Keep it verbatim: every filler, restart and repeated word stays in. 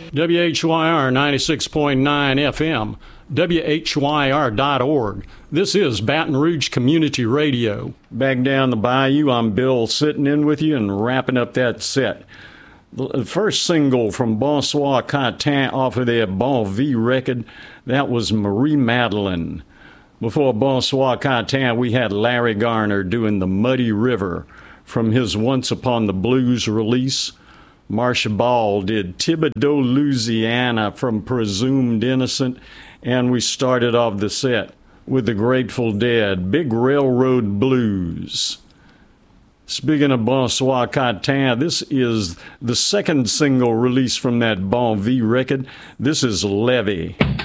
W H Y R ninety-six point nine F M, W H Y R dot org. This is Baton Rouge Community Radio. Back down the bayou, I'm Bill sitting in with you and wrapping up that set. The first single from Bonsoir Catin off of their Bon Vie record, that was Marie Madeleine. Before Bonsoir Catin, we had Larry Garner doing The Muddy River from his Once Upon the Blues release. Marcia Ball did Thibodaux, Louisiana from Presumed Innocent, and we started off the set with the Grateful Dead, Big Railroad Blues. Speaking of Bonsoir Catin, this is the second single released from that Bon Vie record. This is Levy.